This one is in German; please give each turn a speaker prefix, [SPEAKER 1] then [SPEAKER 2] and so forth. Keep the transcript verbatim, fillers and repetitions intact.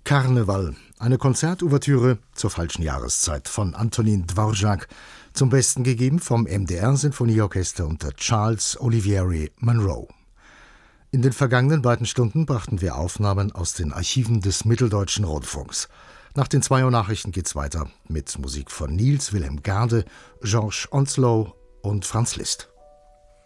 [SPEAKER 1] Karneval, eine Konzertouvertüre zur falschen Jahreszeit von Antonin Dvorak, zum Besten gegeben vom M D R-Sinfonieorchester unter Charles Olivieri Monroe. In den vergangenen beiden Stunden brachten wir Aufnahmen aus den Archiven des Mitteldeutschen Rundfunks. Nach den zwei Uhr Nachrichten geht's weiter mit Musik von Niels Wilhelm Gade, Georges Onslow und Franz Liszt.